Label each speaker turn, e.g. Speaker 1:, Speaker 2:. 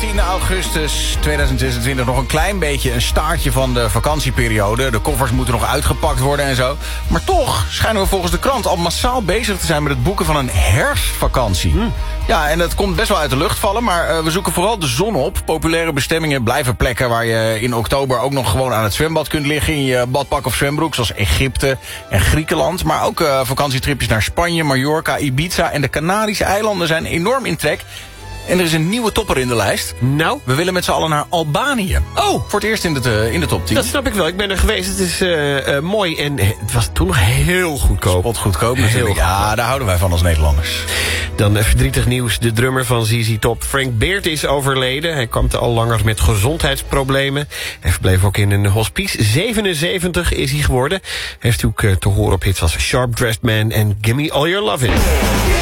Speaker 1: 10 augustus 2026 nog een klein beetje een staartje van de vakantieperiode. De koffers moeten nog uitgepakt worden en zo. Maar toch schijnen we volgens de krant al massaal bezig te zijn met het boeken van een herfstvakantie. Ja, en dat komt best wel uit de lucht vallen, maar we zoeken vooral de zon op. Populaire bestemmingen blijven plekken waar je in oktober ook nog gewoon aan het zwembad kunt liggen in je badpak of zwembroek, zoals Egypte en Griekenland. Maar ook vakantietripjes naar Spanje, Mallorca, Ibiza en de Canarische eilanden zijn enorm in trek. En er is een nieuwe topper in de lijst.
Speaker 2: Nou?
Speaker 1: We willen met z'n allen naar Albanië.
Speaker 2: Oh!
Speaker 1: Voor het eerst in de top 10.
Speaker 2: Dat snap ik wel. Ik ben er geweest. Het is mooi en het was toen nog heel goedkoop.
Speaker 1: Spotgoedkoop
Speaker 2: Heel
Speaker 1: natuurlijk. Ja, daar houden wij van als Nederlanders.
Speaker 2: Dan verdrietig nieuws. De drummer van ZZ Top, Frank Beard, is overleden. Hij kampte al langer met gezondheidsproblemen. Hij verbleef ook in een hospice. 77 is hij geworden. Heeft u ook te horen op hits als Sharp Dressed Man en Gimme All Your Lovin'.